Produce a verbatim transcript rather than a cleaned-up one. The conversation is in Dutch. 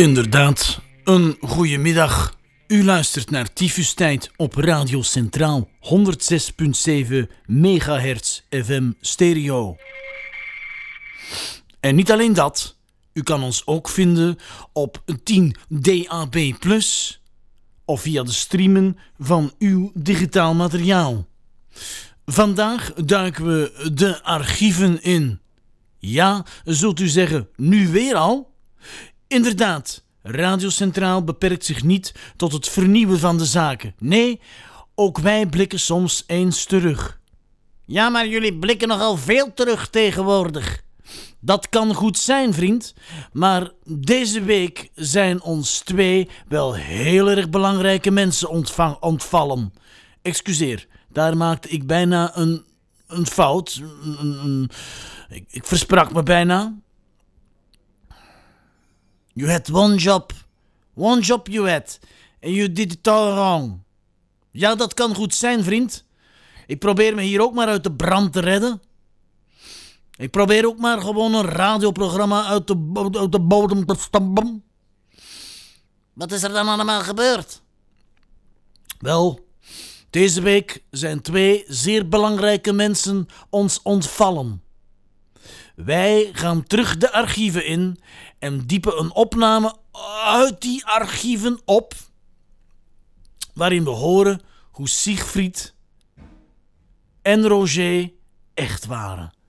Inderdaad, een goeiemiddag. U luistert naar Tyfustijd op Radio Centraal honderdzes komma zeven megahertz F M stereo. En niet alleen dat, u kan ons ook vinden op tien D A B plus, of via de streamen van uw digitaal materiaal. Vandaag duiken we de archieven in. Ja, zult u zeggen, nu weer al? Inderdaad, Radio Centraal beperkt zich niet tot het vernieuwen van de zaken. Nee, ook wij blikken soms eens terug. Ja, maar jullie blikken nogal veel terug tegenwoordig. Dat kan goed zijn, vriend. Maar deze week zijn ons twee wel heel erg belangrijke mensen ontvang- ontvallen. Excuseer, daar maakte ik bijna een, een fout. Een, een, ik, ik versprak me bijna. You had one job. One job you had. And you did it all wrong. Ja, dat kan goed zijn, vriend. Ik probeer me hier ook maar uit de brand te redden. Ik probeer ook maar gewoon een radioprogramma uit de, uit de bodem te stampen. Wat is er dan allemaal gebeurd? Wel, deze week zijn twee zeer belangrijke mensen ons ontvallen. Wij gaan terug de archieven in en diepen een opname uit die archieven op, waarin we horen hoe Siegfried en Roger echt waren.